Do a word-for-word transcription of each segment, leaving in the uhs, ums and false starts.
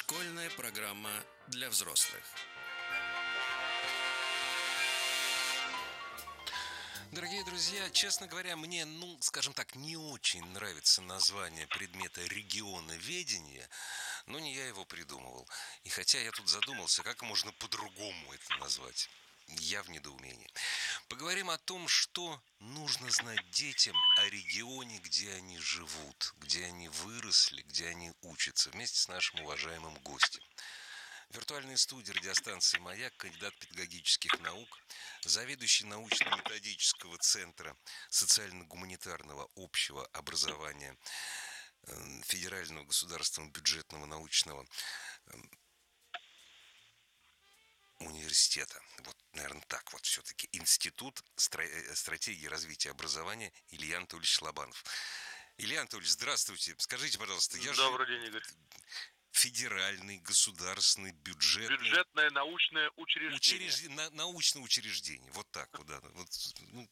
Школьная программа для взрослых. Дорогие друзья, честно говоря, мне, ну, скажем так, не очень нравится название предмета регионоведения, но не я его придумывал. И хотя я тут задумался, как можно по-другому это назвать, я в недоумении. Поговорим о том, что нужно знать детям о регионе, где они живут, где они выросли, где они учатся, вместе с нашим уважаемым гостем. В виртуальной студии радиостанции «Маяк» кандидат педагогических наук, заведующий научно-методического центра социально-гуманитарного общего образования Федерального государственного бюджетного научного университета. Вот, наверное, так вот все-таки. Институт стратегии развития образования Илья Анатольевич Лобанов. Илья Анатольевич, здравствуйте. Скажите, пожалуйста, я же... Добрый день, Игорь. Федеральный, государственный, бюджетный... Бюджетное научное учреждение. Учреж... На... Научное учреждение. Вот так вот, да. Вот, ну...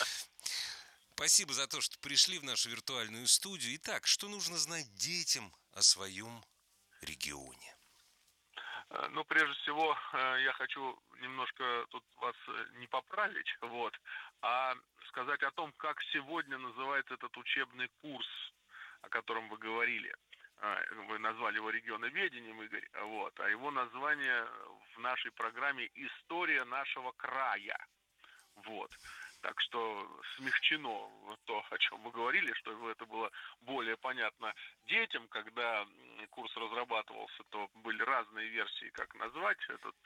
Спасибо за то, что пришли в нашу виртуальную студию. Итак, что нужно знать детям о своем регионе? Ну, прежде всего, я хочу немножко тут вас не поправить, вот, а сказать о том, как сегодня называется этот учебный курс, о котором вы говорили. Вы назвали его регионоведением, Игорь, вот, а его название в нашей программе «История нашего края». Вот. Так что смягчено то, о чем мы говорили, чтобы это было более понятно детям. Когда курс разрабатывался, то были разные версии, как назвать этот,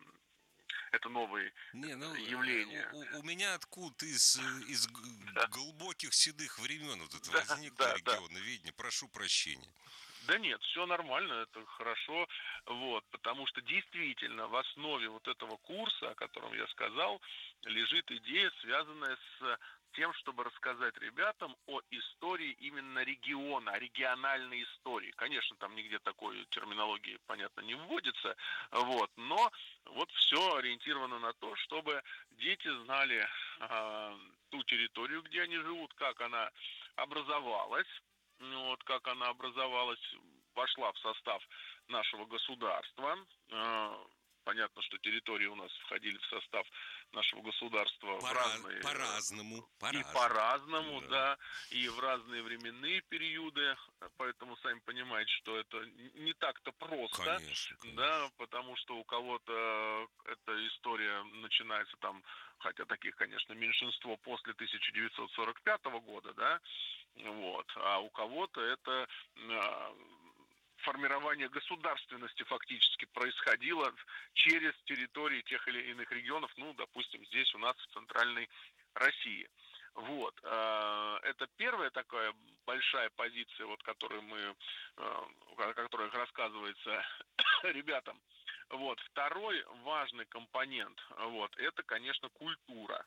это новое Не, ну, явление. У, у меня откуда из, из да. глубоких седых времен вот это да, возникло да, регионоведение. Да. Прошу прощения. Да нет, все нормально, это хорошо, вот, потому что действительно в основе вот этого курса, о котором я сказал, лежит идея, связанная с тем, чтобы рассказать ребятам о истории именно региона, о региональной истории. Конечно, там нигде такой терминологии, понятно, не вводится, вот, но вот все ориентировано на то, чтобы дети знали э, ту территорию, где они живут, как она образовалась, вот как она образовалась, вошла в состав нашего государства. Понятно, что территории у нас входили в состав нашего государства по в разные... По-разному. И по-разному, да. да. И в разные временные периоды. Поэтому, сами понимаете, что это не так-то просто. Конечно, конечно. Да, потому что у кого-то эта история начинается там, хотя таких, конечно, меньшинство после тысяча девятьсот сорок пятого года, да, вот, а у кого-то это а, формирование государственности фактически происходило через территории тех или иных регионов, ну, допустим, здесь у нас в центральной России. Вот, это первая такая большая позиция, вот, которую мы, о которой рассказывается ребятам. Вот, второй важный компонент, вот, это, конечно, культура.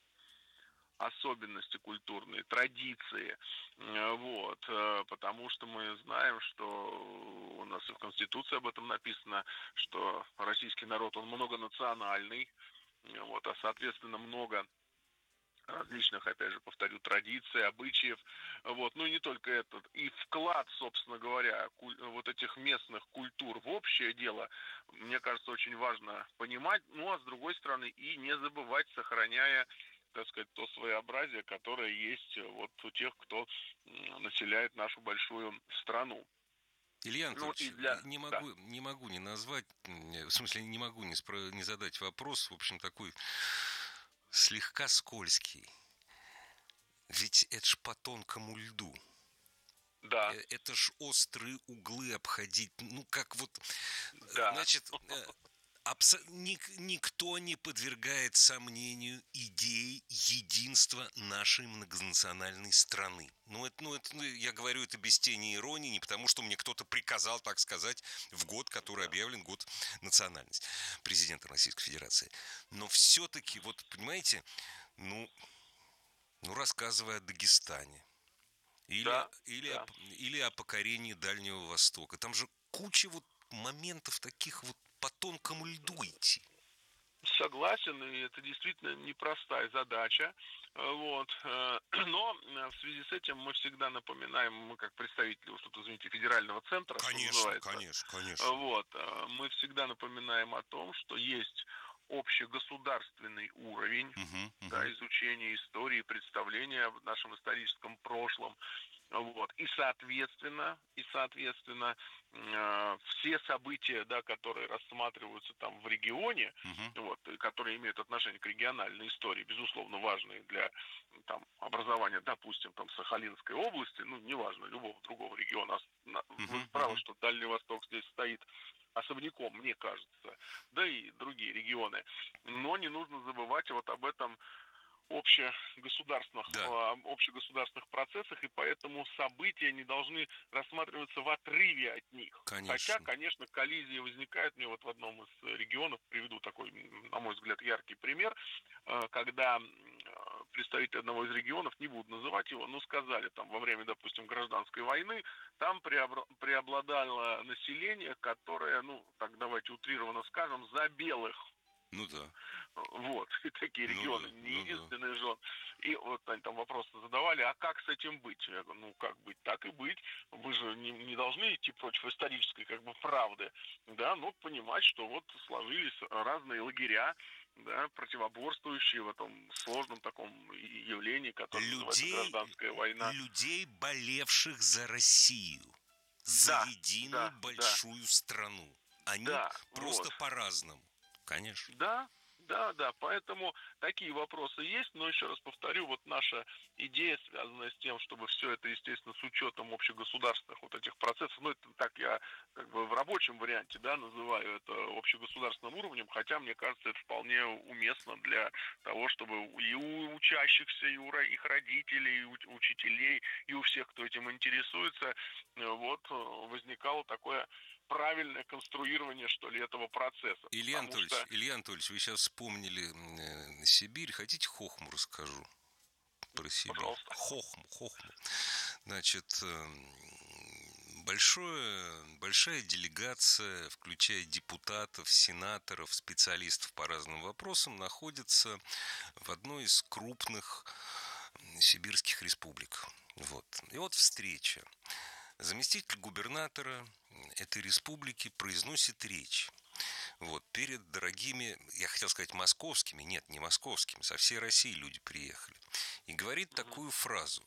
Особенности культурные, традиции, вот, потому что мы знаем, что у нас и в Конституции об этом написано, что российский народ, он многонациональный, вот, а соответственно много различных, опять же, повторю, традиций, обычаев, вот, ну и не только этот, и вклад, собственно говоря, куль, вот этих местных культур в общее дело, мне кажется, очень важно понимать, ну а с другой стороны и не забывать, сохраняя, так сказать, то своеобразие, которое есть вот у тех, кто населяет нашу большую страну. Илья Анатольевич, ну, для... не, могу, да. не могу не назвать, в смысле, не могу не, спро... не задать вопрос, в общем, такой слегка скользкий. Ведь это ж по тонкому льду. Да. Это ж острые углы обходить. Ну, как вот... Да. Значит... Абсо- ник- никто не подвергает сомнению идеи единства нашей многонациональной страны. Ну, это, ну, это, ну, я говорю это без тени иронии, не потому, что мне кто-то приказал так сказать в год, который объявлен год национальности президента Российской Федерации. Но все-таки, вот, понимаете, ну, ну рассказывая о Дагестане, или, да, или, да. О, или о покорении Дальнего Востока, там же куча вот моментов таких вот по тонкому льду идти. Согласен, и это действительно непростая задача. Э, Вот. э, Но э, в связи с этим мы всегда напоминаем, мы как представители, вот тут, извините, федерального центра, что Конечно, называется, конечно, э, конечно. вот, э, мы всегда напоминаем о том, что есть общегосударственный уровень, Мгм, да, мгм. изучения истории, представления о нашем историческом прошлом, вот. И соответственно, и соответственно, э, все события, да, которые рассматриваются там в регионе, Мгм. вот, и которые имеют отношение к региональной истории, безусловно, важные для там, образования, допустим, там, Сахалинской области, ну, неважно, любого другого региона. Вы Мгм, правы, мгм. что Дальний Восток здесь стоит особняком, мне кажется, да и другие регионы. Но не нужно забывать вот об этом общегосударственных, Да, а, общегосударственных процессах, и поэтому события не должны рассматриваться в отрыве от них. Хотя, конечно. конечно, коллизии возникают. Мне вот в одном из регионов приведу такой, на мой взгляд, яркий пример, э, когда представители одного из регионов, не буду называть его, но сказали, там во время, допустим, гражданской войны, там преобладало население, которое, ну, так давайте утрированно скажем, за белых. Ну да, Вот, и такие ну регионы, да, не ну да. единственный же он. И вот они там вопросы задавали, а как с этим быть? Я говорю, ну как быть, так и быть. Вы же не, не должны идти против исторической как бы правды, да, но понимать, что вот сложились разные лагеря, да, противоборствующие в этом сложном таком явлении, которое называется Людей, гражданская война. людей, болевших за Россию, за Да, единую да, да, большую страну. Они да, просто вот. по-разному. Конечно. Да, да, да, поэтому такие вопросы есть, но еще раз повторю, вот наша идея, связанная с тем, чтобы все это, естественно, с учетом общегосударственных вот этих процессов, ну, это так я как бы в рабочем варианте, да, называю это общегосударственным уровнем, хотя, мне кажется, это вполне уместно для того, чтобы и у учащихся, и у их родителей, и у учителей, и у всех, кто этим интересуется, э, вот, э, возникало такое правильное конструирование, что ли, этого процесса. Илья Потому Анатольевич, что, Илья Анатольевич, вы сейчас вспомнили э, Сибирь. Хотите хохму расскажу про Сибирь? пожалуйста. Хохму, хохму. Значит, эм, большое, большая делегация, включая депутатов, сенаторов, специалистов по разным вопросам, находится в одной из крупных сибирских республик. Вот. И вот встреча. Заместитель губернатора этой республики произносит речь. Вот, перед дорогими, я хотел сказать московскими, нет, не московскими, со всей России люди приехали. И говорит Мгм. такую фразу.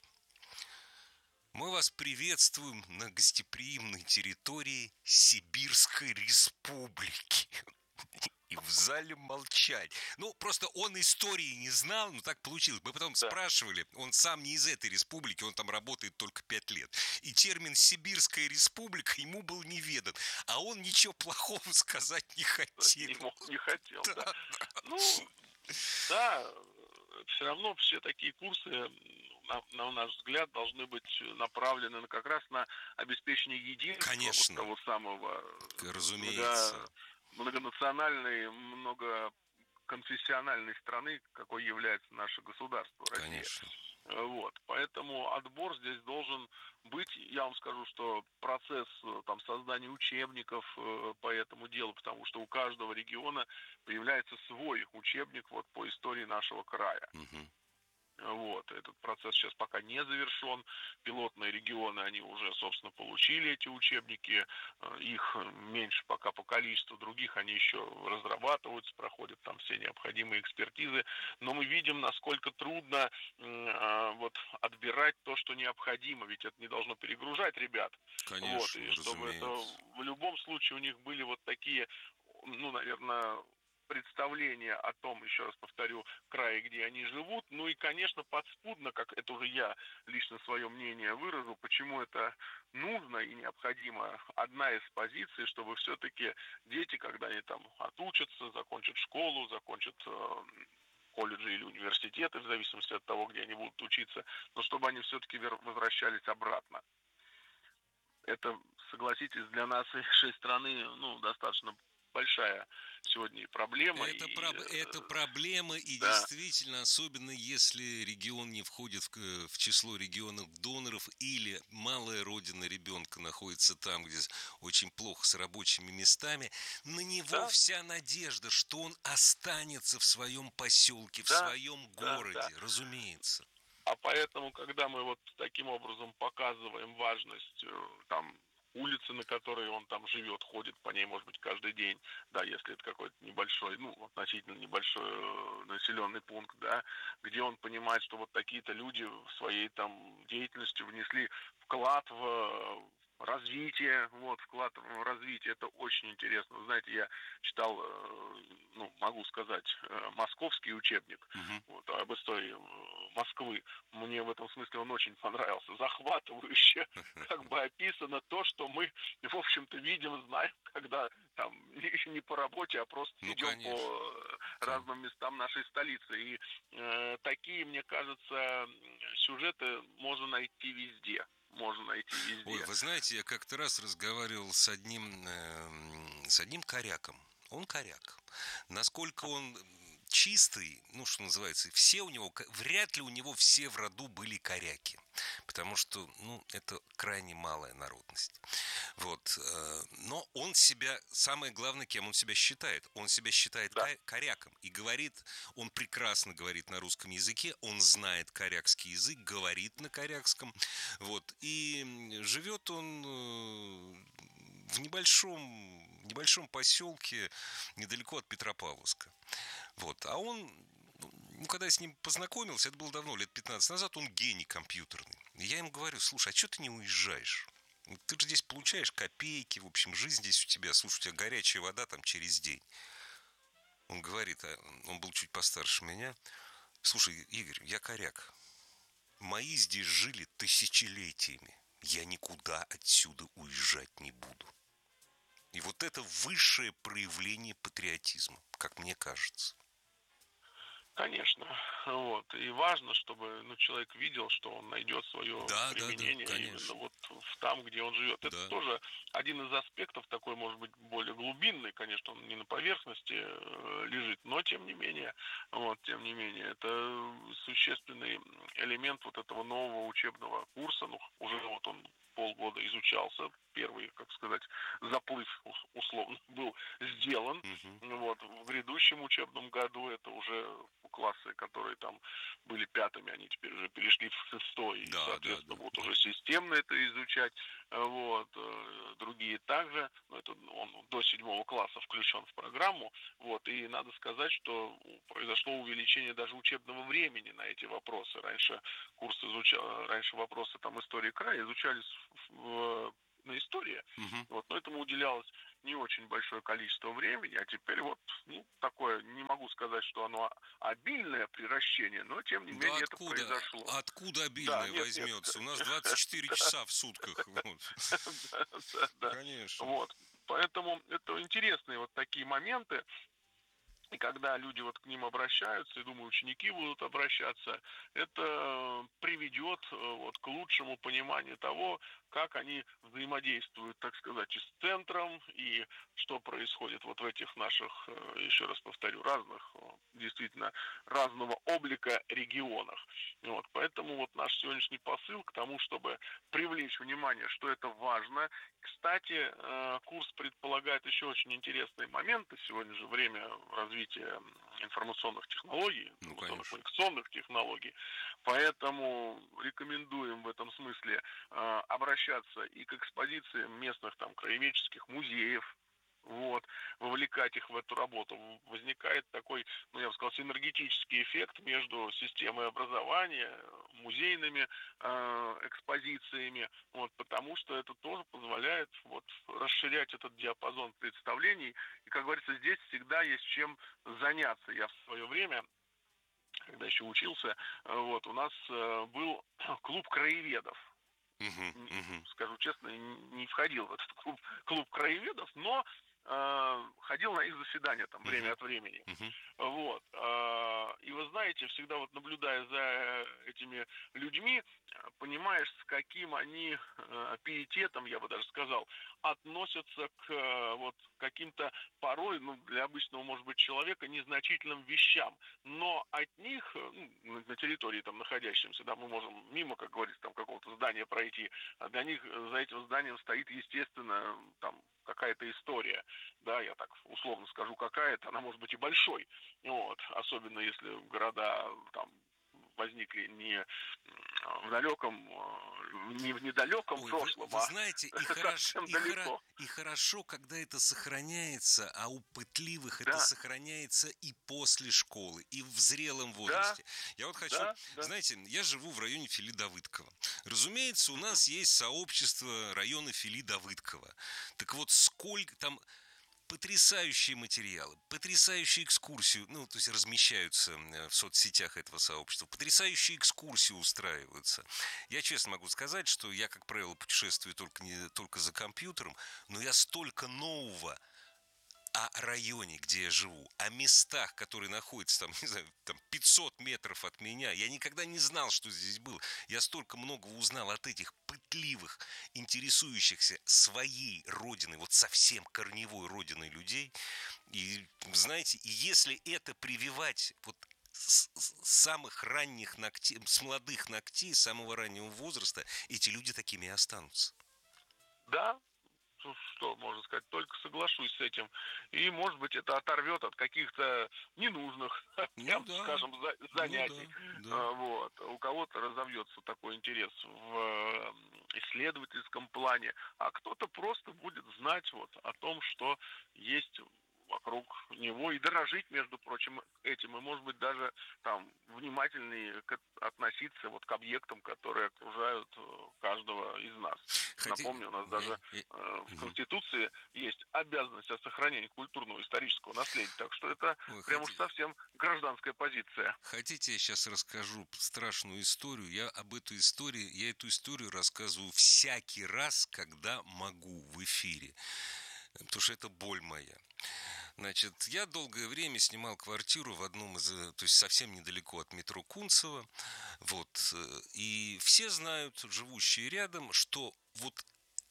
Мы вас приветствуем на гостеприимной территории Сибирской республики. И в зале молчать. Ну, просто он истории не знал, но так получилось. Мы потом Да, спрашивали, он сам не из этой республики, он там работает только пять лет. И термин «Сибирская республика» ему был неведан. А он ничего плохого сказать не не хотел. мог, не хотел, Да, да. да. Ну, да, все равно все такие курсы, на, на наш взгляд, должны быть направлены на, как раз на обеспечение единства вот Конечно, того самого много, разумеется. многонациональной, многоконфессиональной страны, какой является наше государство, Россия. Конечно. Э, Вот. Поэтому отбор здесь должен быть. Я вам скажу, что процесс э, там, создания учебников э, по этому делу, потому что у каждого региона появляется свой учебник вот, по истории нашего края. Мгм. Вот. Этот процесс сейчас пока не завершен. Пилотные регионы, они уже, собственно, получили эти учебники. Э, Их меньше пока по количеству, других они еще разрабатываются, проходят там все необходимые экспертизы. Но мы видим, насколько трудно а, вот, отбирать то, что необходимо. Ведь это не должно перегружать ребят. Вот. И Конечно, чтобы это разумеется. в любом случае у них были вот такие, ну, наверное, представления о том, еще раз повторю, крае, где они живут. Ну и, конечно, подспудно, как это уже я лично свое мнение выразил, почему это нужно и необходимо. Одна из позиций, чтобы все-таки дети, когда они там отучатся, закончат школу, закончат э, колледжи или университеты, в зависимости от того, где они будут учиться, но чтобы они все-таки возвращались обратно. Это, согласитесь, для нашей страны, ну, достаточно большая сегодня и проблема, Это, и проб- это э, проблема, и да, действительно, особенно если регион не входит в, к- в число регионов доноров или малая родина ребенка находится там, где с- очень плохо с рабочими местами, на него да, вся надежда, что он останется в своем поселке, в да, своем да, да. городе, разумеется. А поэтому, когда мы вот таким образом показываем важность э, там улицы, на которой он там живет, ходит по ней, может быть, каждый день, да, если это какой-то небольшой, ну, относительно небольшой э, населенный пункт, да, где он понимает, что вот такие-то люди в своей там деятельности внесли вклад в э, развитие, вот, вклад в развитие, это очень интересно. Вы знаете, я читал, э, ну, могу сказать, э, московский учебник, Мгм. вот, об истории э, Москвы. Мне в этом смысле он очень понравился. Захватывающе как бы описано то, что мы, в общем-то, видим, знаем, когда там не по работе, а просто Ну, идем по конечно. э, разным местам нашей столицы. И э, такие, мне кажется, сюжеты можно найти везде. Можно найти Ой, везде. вы знаете, я как-то раз разговаривал с одним, эм, с одним коряком. Он коряк. Насколько он чистый, ну, что называется, все у него, вряд ли у него все в роду были коряки. Потому что, ну, это крайне малая народность. Вот. э, Но он себя, самое главное, кем он себя считает. Он себя считает Да, ко- коряком. И говорит, он прекрасно говорит на русском языке, он знает корякский язык, говорит на корякском. Вот. И живет он э, в небольшом, небольшом поселке недалеко от Петропавловска. Вот. А он, ну, когда я с ним познакомился, это было давно, лет пятнадцать назад, он гений компьютерный. И я ему говорю, слушай, а что ты не уезжаешь? Ты же здесь получаешь копейки, в общем, жизнь здесь у тебя. Слушай, у тебя горячая вода там через день. Он говорит, а он был чуть постарше меня. Слушай, Игорь, я коряк. Мои здесь жили тысячелетиями. Я никуда отсюда уезжать не буду. И вот это высшее проявление патриотизма, как мне кажется. конечно. Вот. И важно, чтобы ну, человек видел, что он найдет свое Да, да, да, применение именно конечно. вот в там, где он живет. Это Да. тоже один из аспектов, такой, может быть, более глубинный, конечно, он не на поверхности э, лежит, но тем не менее, вот, тем не менее, это существенный элемент вот этого нового учебного курса. Ну, уже вот он полгода изучался, первый, как сказать, заплыв условно был сделан. Мгм. Вот. В грядущем учебном году это уже классы, которые там были пятыми, они теперь уже перешли в шестой, и, Да, да, соответственно, да, будут да. уже системно это изучать. Вот. Другие также, но это он до седьмого класса включен в программу. Вот. И надо сказать, что произошло увеличение даже учебного времени на эти вопросы. Раньше курс изучал, раньше вопросы там истории края изучались в, на истории, Мгм. вот, но этому уделялось не очень большое количество времени, а теперь вот, ну, такое, не могу сказать, что оно обильное приращение, но тем не Да менее это откуда, произошло. откуда Да, обильное нет, нет, возьмется? У нас двадцать четыре часа в сутках. Вот. да, да, да, Конечно. вот. Поэтому это интересные вот такие моменты, и когда люди вот к ним обращаются, и думаю, ученики будут обращаться, это приведет э, вот к лучшему пониманию того, как они взаимодействуют, так сказать, и с центром, и что происходит вот в этих наших, э, еще раз повторю, разных, э, действительно, разного облика регионах. Вот, поэтому вот наш сегодняшний посыл к тому, чтобы привлечь внимание, что это важно. Кстати, э, курс предполагает еще очень интересные моменты. Сегодня же время развития информационных технологий, Ну, конечно. информационно-коммуникационных технологий. Поэтому рекомендуем в этом смысле э, обращаться и к экспозициям местных там краеведческих музеев, вот, вовлекать их в эту работу. Возникает такой, ну, я бы сказал, синергетический эффект между системой образования, музейными э, экспозициями, вот, потому что это тоже позволяет вот, расширять этот диапазон представлений. И, как говорится, здесь всегда есть чем заняться. Я в свое время, когда еще учился, э, вот, у нас э, был клуб краеведов. Мгм, мгм. Скажу честно, не входил в этот клуб, клуб краеведов, но э, ходил на их заседания там время Мгм. от времени. Мгм. Вот. э, И вы знаете, всегда вот наблюдая за э, этими людьми, э, понимаешь, с каким они э, пиететом, я бы даже сказал, относятся к э, вот каким-то порой, ну, для обычного, может быть, человека, незначительным вещам. Но от них, э, ну, на на территории там находящемся, да, мы можем мимо, как говорится, там какого-то здания пройти, а для них э, за этим зданием стоит, естественно, там какая-то история, да, я так условно скажу, какая-то, она может быть и большой, вот, особенно если города там возникли не м, в далеком, э, не в недалеком Ой, вы, прошлом, вы а знаете, и, хорош, совсем и, хоро, далеко. и хорошо, когда это сохраняется, а у пытливых это Да, сохраняется и после школы, и в зрелом да, возрасте. Я вот хочу, да, да. знаете, я живу в районе Фили-Давыдкова. Разумеется, у нас есть сообщество района Фили-Давыдкова. Так вот, сколько там потрясающие материалы, потрясающие экскурсии, ну, то есть размещаются э, в соцсетях этого сообщества, потрясающие экскурсии устраиваются. Я честно могу сказать, что я, как правило, путешествую только, не, только за компьютером, но я столько нового о районе, где я живу, о местах, которые находятся там, не знаю, там пятьсот метров от меня. Я никогда не знал, что здесь было. Я столько много узнал от этих пытливых, интересующихся своей родиной, вот совсем корневой родиной людей. И, знаете, и если это прививать вот с с самых ранних ногтей, с молодых ногтей, с самого раннего возраста, эти люди такими и останутся. Да, ну, что можно сказать, только соглашусь с этим. И, может быть, это оторвет от каких-то ненужных, Ну прям да, скажем, за- ну занятий. да, да. А, Вот. У кого-то разовьется такой интерес в э, исследовательском плане, а кто-то просто будет знать вот о том, что есть вокруг него и дорожить, между прочим, этим, и, может быть, даже там внимательнее к- относиться вот к объектам, которые окружают э, каждого из нас. Хотя... Напомню, у нас я- даже я- э, в Мгм. Конституции есть обязанность о сохранении культурного исторического наследия. Так что это Ой, прям уж хоти- совсем гражданская позиция. хотите, я сейчас расскажу страшную историю. Я об этой истории, я эту историю рассказываю всякий раз, когда могу в эфире. Потому что это боль моя. Значит, я долгое время снимал квартиру в одном из, э, то есть совсем недалеко от метро Кунцево. Вот. э, И все знают, живущие рядом, что вот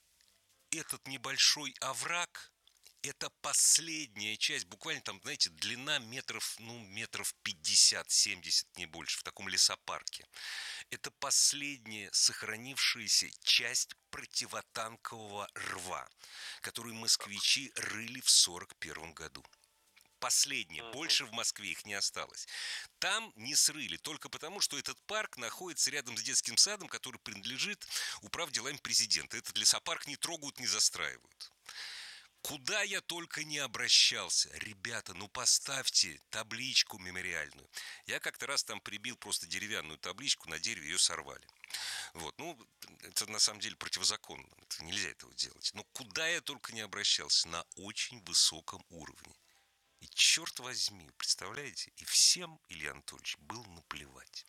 этот небольшой овраг, это последняя часть, буквально там, знаете, длина метров, ну, метров пятьдесят-семьдесят, не больше, в таком лесопарке. Это последняя сохранившаяся часть противотанкового рва, который москвичи рыли в сорок первом году. Последнее. Мгм. Больше в Москве их не осталось. Там не срыли, только потому, что этот парк находится рядом с детским садом, который принадлежит управделам президента. Этот лесопарк не трогают, не застраивают. Куда я только не обращался. Ребята, ну поставьте табличку мемориальную. Я как-то раз там прибил просто деревянную табличку, на дереве ее сорвали. Вот, ну, это на самом деле противозаконно. Это нельзя этого делать. Но куда я только не обращался, на очень высоком уровне. И черт возьми, представляете, и всем, Илья Анатольевич, был наплевать.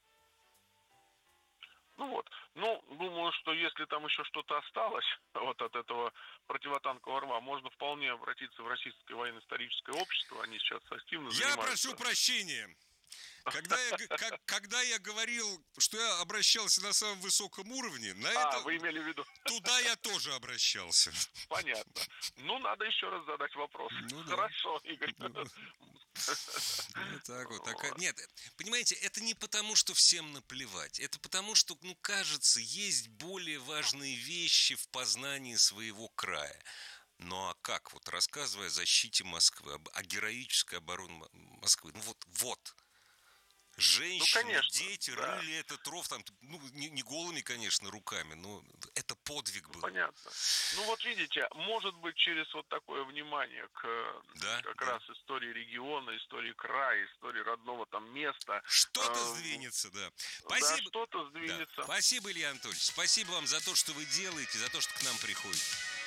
Ну вот. Ну, думаю, что если там еще что-то осталось вот от этого противотанкового рва, можно вполне обратиться в Российское военно-историческое общество. Они сейчас активно Я прошу занимаются. прощения. Когда я, г- как- когда я говорил, что я обращался на самом высоком уровне, на А, это вы имели в виду? туда я тоже обращался. Понятно. Ну, надо еще раз задать вопрос. Ну да. Хорошо, Игорь. Ну, вот так вот. Так, Вот. нет, понимаете, это не потому, что всем наплевать. Это потому, что, ну, кажется, есть более важные вещи в познании своего края. Ну а как, вот рассказывая о защите Москвы, об- о героической обороне Мо- Москвы, ну вот, вот, Ну, женщины, конечно, дети да. рыли этот ров, там, ну, не, не голыми, конечно, руками, но это подвиг Ну, был. понятно. Ну, вот видите, может быть, через вот такое внимание к э, Да, как да. раз истории региона, истории края, истории родного там места, Что-то э, сдвинется, да. да, Спасибо. что-то Да. сдвинется. Спасибо, Илья Анатольевич. Спасибо вам за то, что вы делаете, за то, что к нам приходите.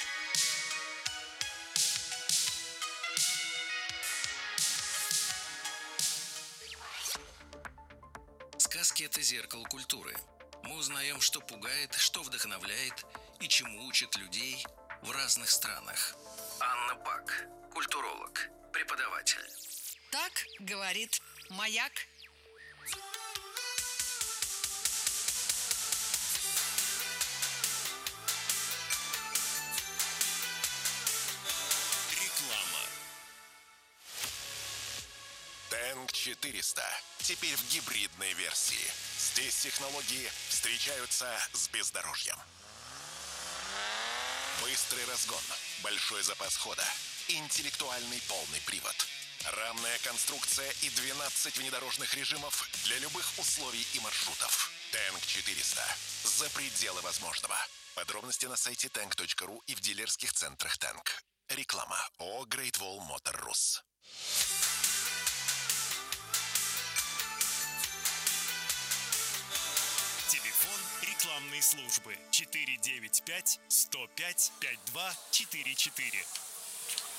Сказки – это зеркало культуры. Мы узнаем, что пугает, что вдохновляет и чему учат людей в разных странах. Анна Пак, культуролог, преподаватель. Так говорит Маяк. Реклама. Тэнк четыреста. Теперь в гибридной версии. Здесь технологии встречаются с бездорожьем. Быстрый разгон, большой запас хода, интеллектуальный полный привод, рамная конструкция и двенадцать внедорожных режимов для любых условий и маршрутов. Тэнк четыреста. За пределы возможного. Подробности на сайте тэнк точка ру и в дилерских центрах Тэнк. Реклама. ООО Great Wall Motor Rus. Телефон рекламной службы четыре девять пять сто пять пятьдесят два четыре четыре.